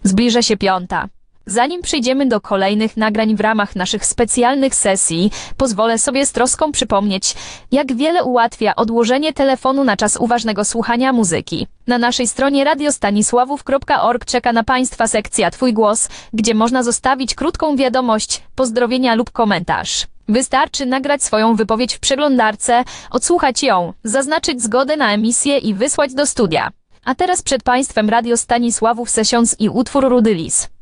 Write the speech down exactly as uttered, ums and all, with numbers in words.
Zbliża się piąta. Zanim przejdziemy do kolejnych nagrań w ramach naszych specjalnych sesji, pozwolę sobie z troską przypomnieć, jak wiele ułatwia odłożenie telefonu na czas uważnego słuchania muzyki. Na naszej stronie radiostanisławów kropka org czeka na Państwa sekcja Twój głos, gdzie można zostawić krótką wiadomość, pozdrowienia lub komentarz. Wystarczy nagrać swoją wypowiedź w przeglądarce, odsłuchać ją, zaznaczyć zgodę na emisję i wysłać do studia. A teraz przed Państwem Radio Stanisławów Sessions i utwór Rudy Lis.